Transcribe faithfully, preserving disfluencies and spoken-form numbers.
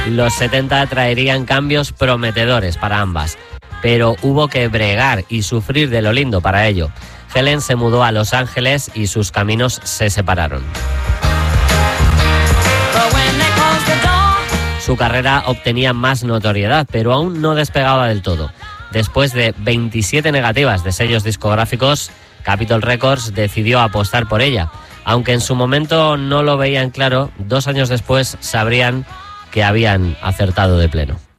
Los setenta traerían cambios prometedores para ambas, pero hubo que bregar y sufrir de lo lindo para ello. Helen se mudó a Los Ángeles y sus caminos se separaron. Su carrera obtenía más notoriedad, pero aún no despegaba del todo. Después de veintisiete negativas de sellos discográficos, Capitol Records decidió apostar por ella. Aunque en su momento no lo veían claro, dos años después sabrían que habían acertado de pleno.